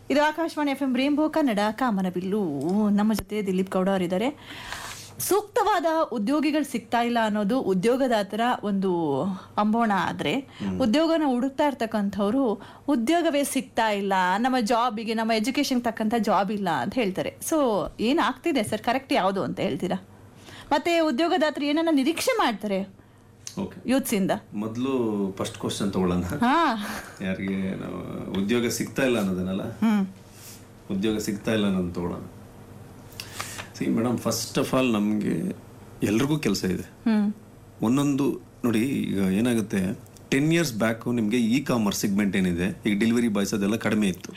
ಇದು Akashvani FM rainbow Kannada ಕಾಮನಬಿಲ್ಲು. ನಮ್ಮ ಜೊತೆ ದಿಲೀಪ್ ಗೌಡ ಅವರಿದ್ದಾರೆ. ಸೂಕ್ತವಾದ ಉದ್ಯೋಗಿಗಳು ಸಿಗ್ತಾ ಇಲ್ಲ ಅನ್ನೋದು ಉದ್ಯೋಗದಾತರ ಒಂದು ಅಂಬೋಣ ಆದ್ರೆ, ಉದ್ಯೋಗನ ಹುಡುಕ್ತಾ ಇರ್ತಕ್ಕಂಥವ್ರು ಉದ್ಯೋಗವೇ ಸಿಗ್ತಾ ಇಲ್ಲ, ನಮ್ಮ ಜಾಬಿಗೆ ನಮ್ಮ ಎಜುಕೇಶನ್ ತಕ್ಕಂಥ ಜಾಬ್ ಇಲ್ಲ ಅಂತ ಹೇಳ್ತಾರೆ. ಸೊ ಏನಾಗ್ತಿದೆ ಸರ್, ಕರೆಕ್ಟ್ ಯಾವುದು ಅಂತ ಹೇಳ್ತೀರಾ? ಮತ್ತೆ ಉದ್ಯೋಗದಾತರು ಏನನ್ನ ನಿರೀಕ್ಷೆ ಮಾಡ್ತಾರೆ ಯೂತ್ಸ್ ಇಂದ? ಮೊದಲು ಫಸ್ಟ್ ಕ್ವಶನ್ ತಗೊಳ್ಳೋಣ. ಯಾರಿಗೆ ಉದ್ಯೋಗ ಸಿಗ್ತಾ ಇಲ್ಲ ಅನ್ನೋದನ್ನಲ್ಲ, ಉದ್ಯೋಗ ಸಿಗ್ತಾ ಇಲ್ಲ ಅನ್ನೋದು ತಗೊಳ್ಳೋಣ. C madam, first of all ನಮಗೆ ಎಲ್ರಿಗೂ ಕೆಲಸ ಇದೆ. ಒಂದೊಂದು ನೋಡಿ, ಈಗ ಏನಾಗುತ್ತೆ, 10 years ಬ್ಯಾಕ್ ನಿಮಗೆ ಕಾಮರ್ಸ್ ಸೆಗ್ಮೆಂಟ್ ಏನಿದೆ, ಈಗ ಡೆಲಿವರಿ ಬಾಯ್ಸ್ ಅದೆಲ್ಲ ಕಡಿಮೆ ಇತ್ತು.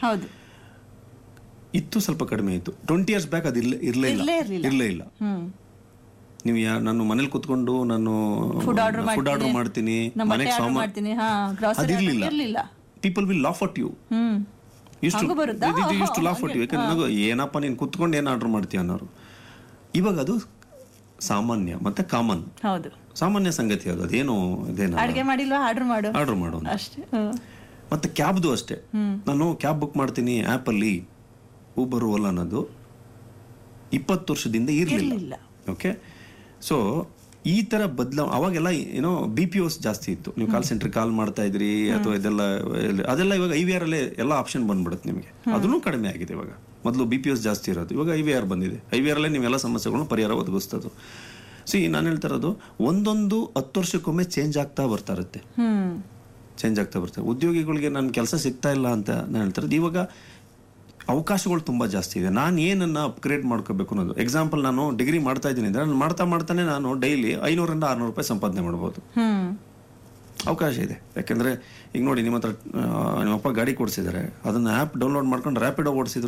ಸ್ವಲ್ಪ ಕಡಿಮೆ ಇತ್ತು. 20 years ಬ್ಯಾಕ್ ಅದು ಇರಲೇ ಇಲ್ಲ. ನೀವು ನಾನು ಮನೇಲಿ ಕುತ್ಕೊಂಡು ನಾನು ಫುಡ್ ಆರ್ಡರ್ ಮಾಡ್ತೀನಿ, ಮನೆಗೆ ಸಾಮಾನು, ಅದಿರ್ಲಿಲ್ಲ. People will laugh at you, ಇಷ್ಟು ಲಾಫ್ ಅಟ್ ಯು. ಯಾಕಂದ್ರೆ ಏನಪ್ಪ ನೀನು ಕುತ್ಕೊಂಡು ಏನು ಆರ್ಡರ್ ಮಾಡ್ತೀಯ ಅನ್ನೋರು. ಇವಾಗ ಅದು ಸಾಮಾನ್ಯ ಮತ್ತೆ ಕಾಮನ್, ಸಾಮಾನ್ಯ ಸಂಗತಿ. ಅದೇನು ಆರ್ಡರ್ ಮಾಡು ಅಷ್ಟೇ. ಮತ್ತೆ ಕ್ಯಾಬ್ದು ಅಷ್ಟೇ. ನಾನು ಕ್ಯಾಬ್ ಬುಕ್ ಮಾಡ್ತೀನಿ ಆ್ಯಪಲ್ಲಿ, ಊಬರ್ ಓಲಾ ಅನ್ನೋದು 20 ವರ್ಷದಿಂದ ಇರಲಿಲ್ಲ. ಓಕೆ, ಸೊ ಈ ತರ ಅವಾಗೆಲ್ಲ ಏನೋ BPOs ಜಾಸ್ತಿ ಇತ್ತು. ನೀವು ಕಾಲ್ ಸೆಂಟರ್ ಕಾಲ್ ಮಾಡ್ತಾ ಇದ್ರಿ ಅಥವಾ ಅದೆಲ್ಲ ಇವಾಗ IVR ಅಲ್ಲೇ ಎಲ್ಲ ಆಪ್ಷನ್ ಬಂದ್ಬಿಡುತ್ತೆ ನಿಮಗೆ. ಅದನ್ನು ಕಡಿಮೆ ಆಗಿದೆ ಇವಾಗ. ಮೊದಲು BPOs ಜಾಸ್ತಿ ಇರೋದು, ಇವಾಗ IVR ಬಂದಿದೆ. IVR ಅಲ್ಲೇ ನೀವೆಲ್ಲ ಸಮಸ್ಯೆಗಳನ್ನು ಪರಿಹಾರ ಒದಗಿಸ್ತದೆ. ನಾನು ಹೇಳ್ತಾ ಇರೋದು, ಒಂದೊಂದು 10 ವರ್ಷಕ್ಕೊಮ್ಮೆ ಚೇಂಜ್ ಆಗ್ತಾ ಬರ್ತಾ ಇರುತ್ತೆ. ಉದ್ಯೋಗಿಗಳಿಗೆ ನನ್ನ ಕೆಲಸ ಸಿಗ್ತಾ ಇಲ್ಲ ಅಂತ ನಾನು ಹೇಳ್ತಾ ಇರೋದು. ಇವಾಗ ಅವಕಾಶಗಳು ತುಂಬಾ ಜಾಸ್ತಿ ಇದೆ. ನಾನು ಏನನ್ನ ಅಪ್ಗ್ರೇಡ್ ಮಾಡ್ಕೋಬೇಕು ಅನ್ನೋದು. ಎಕ್ಸಾಂಪಲ್, ನಾನು ಡಿಗ್ರಿ ಮಾಡ್ತಾ ಇದ್ದೀನಿ ಅಂದ್ರೆ ನಾನು ಮಾಡ್ತಾನೆ ನಾನು ಡೈಲಿ 500 ರಿಂದ 600 ರೂಪಾಯಿ ಸಂಪಾದನೆ ಮಾಡ್ಬೋದು. ಅವಕಾಶ ಇದೆ. ಯಾಕೆಂದ್ರೆ ಈಗ ನೋಡಿ, ನಿಮ್ಮ ಹತ್ರ ನಿಮ್ಮಪ್ಪ ಗಾಡಿ ಕೊಡಿಸಿದ್ದಾರೆ, ಅದನ್ನ ಆ್ಯಪ್ ಡೌನ್ಲೋಡ್ ಮಾಡ್ಕೊಂಡು ರ್ಯಾಪಿಡೋ ಓಡಿಸಿದ್ರು